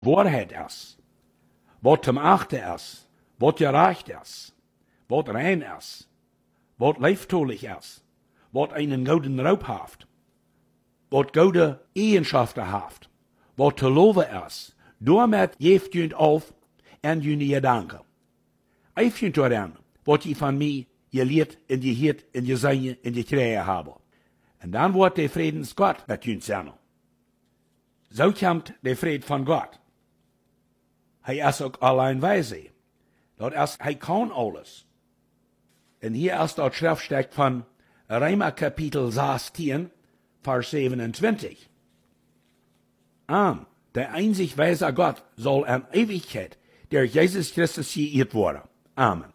Wahrheit ist, was zum Achten ist, was gerecht ist, was rein ist, was leiftolich ist, was einen guten Raub hat, was gute Eigenschaften hat, was zu loben ist, damit geeft jünt auf en jüne Gedanken. Ich jünt daran, was je von mir geleerd en geheerd en gezien en gekregen habe. En dan wordt der Friedensgott met jünt zijn. So kommt der Fried von Gott. Hij is ook allein weise. Dat is, hij kan alles. En hier ist dat Schriftstück von Römer Kapitel 16, Vers 27. Der einzig weise Gott soll an Ewigkeit der Jesus Christus geehrt worden. Amen.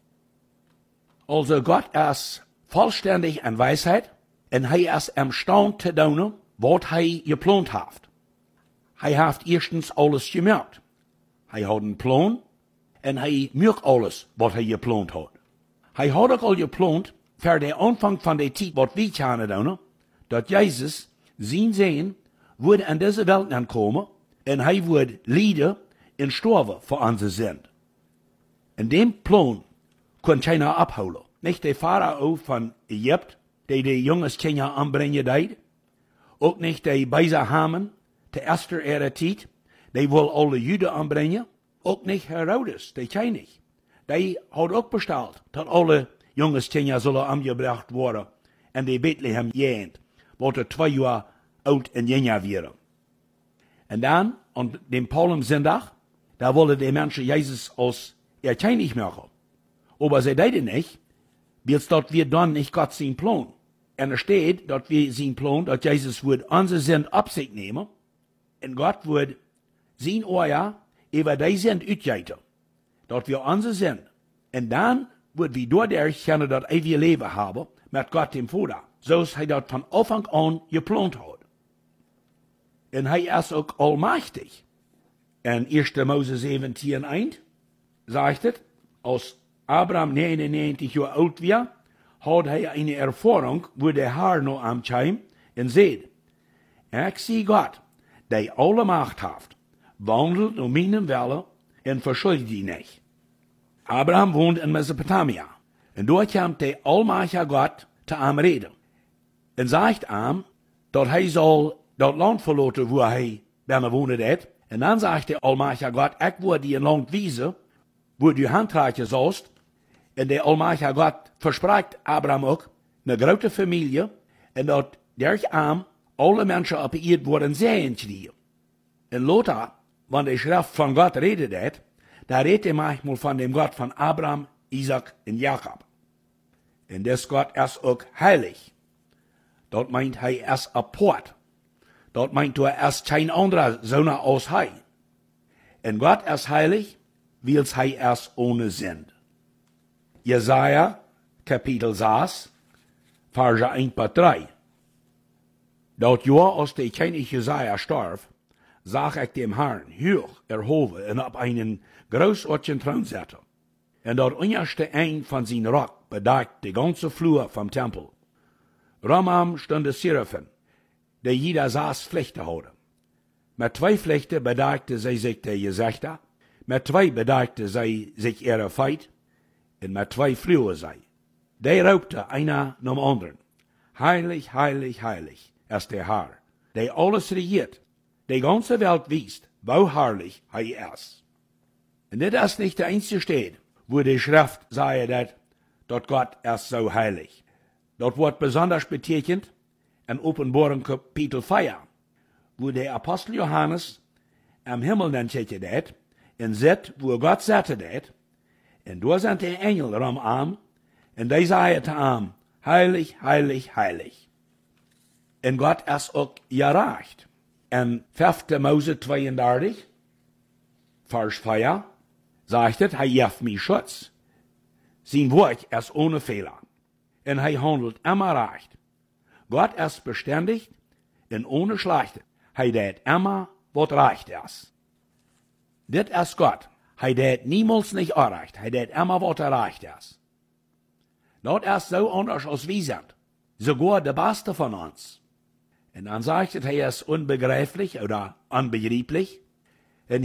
Also Gott ist vollständig an Weisheit und hij ist imstand zu tun, was hij geplant hat. Hij heeft erstens alles gemerkt. Hij had een plan en hij merkt alles wat hij geplant had. Hij had ook al geplant voor de aanvang van de tijd wat wij kunnen doen, dat Jezus zijn zijn wordt aan deze wereld aankomen en hij wordt lijden en sterven voor onze zin. En dem plan kon keiner abholen. Nicht der Pharao von Egypten, der die jongens Kinder aanbrengen deed. Ook nicht der Beiser Haman, de Esther ihre Tijd, die wil alle Juden aanbrengen. Ook nicht Herodes, der König. Die had ook besteld, dat alle jongens Kinder zullen aangebracht worden en die Bethlehem jeend, wat er 2 Jahre oud en jünger wäre. En dan, an dem Palmsonntag, da wollen die Menschen Jesus als ihr König machen. Aber sie deden nicht, weil dort wir dann nicht Gott sein Plan. Und er steht, dass wir sein Plan, dass Jesus wird unsere Sinn ab sich nehmen, und Gott wird sein Ohr über die Sinn utgeben, dass wir unsere Sinn, und dann wird wir dadurch können das ewige Leben haben, mit Gott dem Vater, so ist er das von Anfang an geplant hat. Und er ist auch allmächtig. In 1. Mose 17,1 sagt es, als Abraham 99 Jahre alt war, hat er eine Erfahrung, wo der Herr noch am Chaim und sagt, ich sehe Gott, der alle Macht hat, wandelt um meinen Wellen und verschuldet die nicht. Abraham wohnt in Mesopotamia und dort kommt der allmächtige Gott zu ihm reden und sagt ihm, dass er soll das Land verlassen, wo er gerne wohnt hat. Und dann sagt der allmächtige Gott, ich will dir ein Land wiesen, wo du handreichen sollst. Und der allmächtige Gott verspricht Abraham auch eine große Familie und dass durch ihn alle Menschen auf der Erde worden sehen kriegen. Und Lothar, wenn die Schrift von Gott redet, da redet er manchmal von dem Gott von Abraham, Isaac und Jakob. Und das Gott ist auch heilig. Dort meint er ist apart. Dort meint er ist kein anderer Sohn als er. Und Gott ist heilig, weil er ist ohne Sinn. Jesaja, Kapitel 6, Verse 1-3. Dat Jahr, als der König Jesaja starb, sah ich dem Herrn hoch erhoben und auf einen großartigen Thron sitzen. Und dort unterste ein von seinem Rock bedeckt die ganze Flur vom Tempel. Ramam standen Seraphim, der jeder 6 Flechte hatte. Mit 2 Flechten bedeckte sie sich die Gesichter, mit 2 bedeckte sie sich ihre Feit, und mit 2 flohen sie. Die raubte einer nach dem anderen. Heilig, heilig, heilig ist der Herr, der alles regiert, die ganze Welt wisst, wo herrlich er ist. Und das ist nicht der einzige Stelle, wo die Schrift sagt, dass Gott ist so heilig. Dort wird besonders betitelt in Offenbarung Kapitel 4, wo der Apostel Johannes am Himmel dann sieht das, und sieht, wo Gott sagte das, und da sind die Engel rum am, und die sagen zu ihm, heilig, heilig, heilig. Und Gott ist auch gerecht. In 5. Mose 32, Vers 4, sagt es, er gibt mir Schutz. Sein Wort ist ohne Fehler. Und er handelt immer recht. Gott ist beständig und ohne Schlechte. Er tut immer, was recht ist. Das ist Gott. Er tut niemals nicht unrecht. Er tut immer, was recht ist. Das ist so anders als wir sind. Sogar der Beste von uns. Und dann sagt es, er ist unbegreiflich oder unbegriplich.